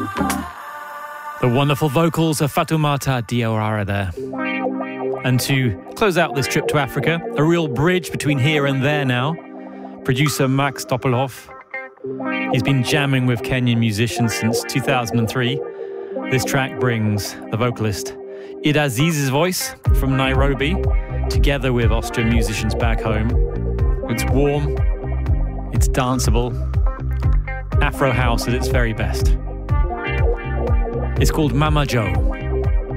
The wonderful vocals of Fatoumata Diawara there. And to close out this trip to Africa, a real bridge between here and there now, producer Max Topolov. He's been jamming with Kenyan musicians since 2003. This track brings the vocalist Id Aziz's voice from Nairobi, together with Austrian musicians back home. It's warm, it's danceable, Afro house at its very best. It's called Mama Joe.